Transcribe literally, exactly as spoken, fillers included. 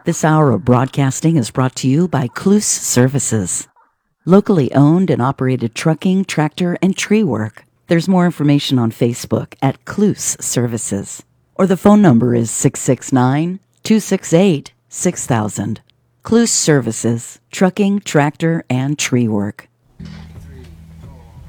This hour of broadcasting is brought to you by Cluse Services. Locally owned and operated trucking, tractor, and tree work. There's more information on Facebook at Cluse Services. Or the phone number is six six nine, two six eight, six thousand. Cluse Services, trucking, tractor, and tree work.